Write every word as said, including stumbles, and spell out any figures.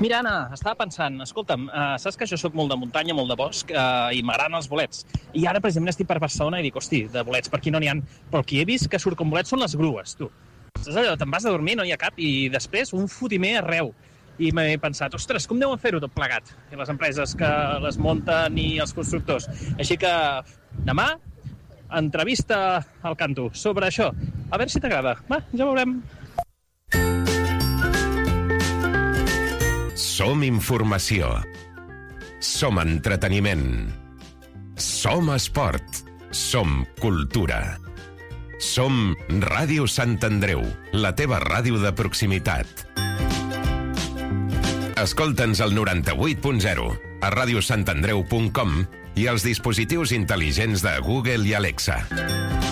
Mira, Anna, estava pensant, escolta'm, uh, saps que jo sóc molt de muntanya, molt de bosc, uh, i m'agraden els bolets. I ara, precisament, estic per Barcelona i dic, hosti, de bolets, per aquí no n'hi ha. Però el que he vist que surt com bolets són les grues, tu. Saps allò, te'n vas a dormir, no hi ha cap, i després un fotimer arreu. I m'he pensat, ostres, com deuen fer-ho tot plegat? I les empreses que les munten i els constructors. Així que demà, entrevista al Canto sobre això. A veure si t'agrada. Va, ja veurem. Som informació. Som entreteniment. Som esport. Som cultura. Som Ràdio Sant Andreu, la teva ràdio de proximitat. Escolta'ns al noranta-vuit punt zero, a radiosantandreu punt com i als dispositius intel·ligents de Google i Alexa.